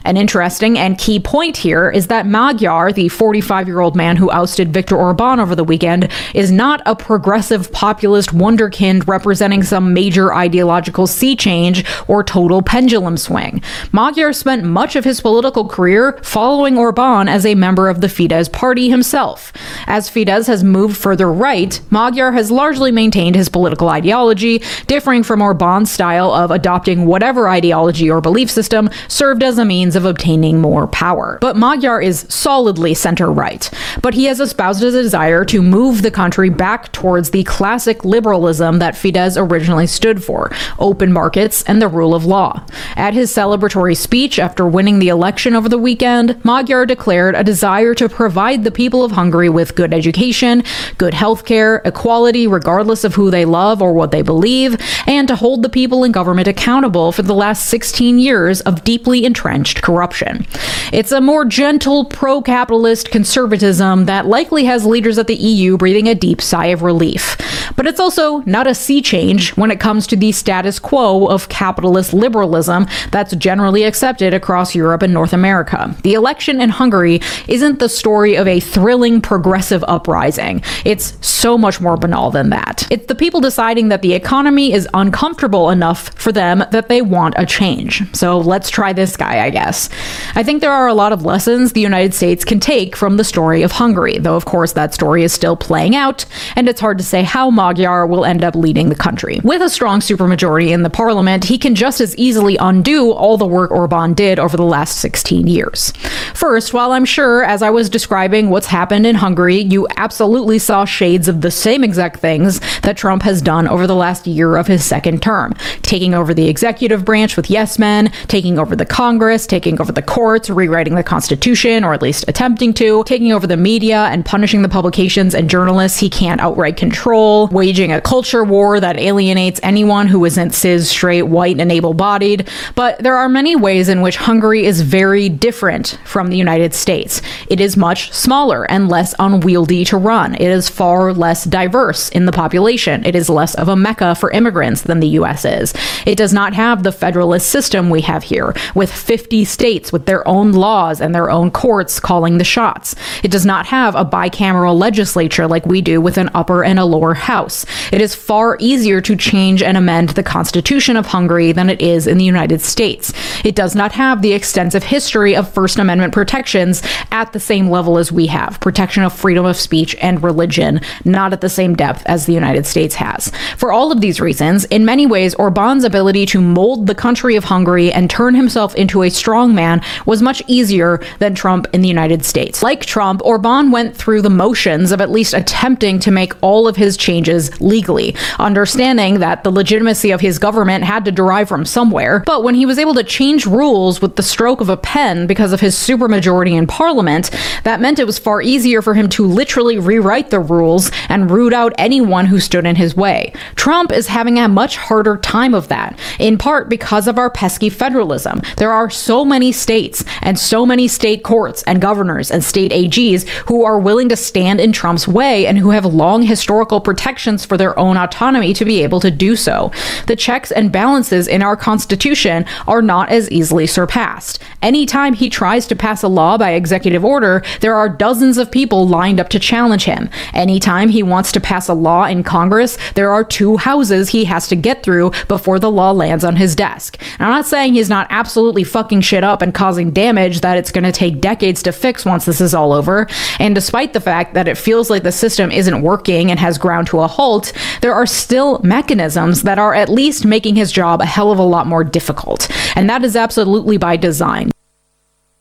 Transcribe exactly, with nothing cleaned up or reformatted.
An interesting and key point here is that Magyar, the forty-five-year-old man who ousted Viktor Orban over the weekend, is not a progressive populist wunderkind representing some major ideological sea change or total pendulum swing. Magyar spent much of his political career following Orban as a member of the Fidesz party himself. As Fidesz has moved further right, Magyar has largely maintained his political ideology, differing from Orban's style of adopting whatever ideology or belief system served as a means of obtaining more power. But Magyar is solidly center-right, but he has espoused a desire to move the country back towards the classic liberalism that Fidesz originally stood for, open markets and the rule of law. At his celebratory speech after winning the election over the weekend, Magyar declared a desire to provide the people of Hungary with good education, good healthcare, equality regardless of who they love or what they believe, and to hold the people in government accountable for the last sixteen years of deeply entrenched corruption. It's a more gentle, pro-capitalist conservatism that likely has leaders at the E U breathing a deep sigh of relief. But it's also not a sea change when it comes to the status quo of capitalist liberalism that's generally accepted across Europe and North America. The election in Hungary isn't the story of a thrilling progressive uprising. It's so much more banal than that. It's the people deciding that the economy is uncomfortable enough for them that they want a change. So let's try this guy, I guess. I think there are a lot of lessons the United States can take from the story of Hungary, though of course that story is still playing out, and it's hard to say how Magyar will end up leading the country. With a strong supermajority in the parliament, he can just as easily undo all the work Orban did over the last sixteen years. First, while I'm sure as I was describing what's happened in Hungary, you absolutely saw shades of the same exact things that Trump has done over the last year of his second term, taking over the executive branch with yes men, taking over the Congress, taking over the courts, rewriting the Constitution, or at least attempting to, taking over the media and punishing the publications and journalists he can't outright control, waging a culture war that alienates anyone who isn't cis, straight, white, and able-bodied. But there are many ways in which Hungary is very different from the United States. It is much smaller and less unwieldy to run. It is far less diverse in the population. It is less of a mecca for immigrants than the U S is. It does not have the federalist system we have here, with fifty states with their own laws and their own courts calling the shots. It does not have a bicameral legislature like we do with an upper and a lower house. It is far easier to change and amend the Constitution of Hungary than it is in the United States. It does not have the extensive history of First Amendment protections at the same level as we have, protection of freedom of speech and religion, not at the same depth as the United States has. For all of these reasons, in many ways, Orban's ability to mold the country of Hungary and turn himself into a strongman was much easier than Trump in the United States. Like Trump, Orban went through the motions of at least attempting to make all of his changes legally, understanding that the legitimacy of his government had to derive from somewhere. But when he was able to change rules with the stroke of a pen because of his supermajority in parliament, that meant it was far easier for him to literally rewrite the rules and root out anyone who stood in his way. Trump is having a much harder time of that, in part because of our pesky federalism. There are so many states and so many state courts and governors and state A Gs who are willing to stand in Trump's way and who have long historical protections for their own autonomy to be able to do so. The checks and balances in our Constitution are not as easily surpassed. Anytime he tries to pass a law by executive order, there are dozens of people lined up to challenge him. Anytime he wants to pass a law in Congress, there are two houses he has to get through before the law lands on his desk. And I'm not saying he's not absolutely fucking shit up and causing damage that it's going to take decades to fix once this is all over. And despite the fact that it feels like the system isn't working and has ground to a halt, there are still mechanisms that are at least making his job a hell of a lot more difficult. And that is absolutely by design.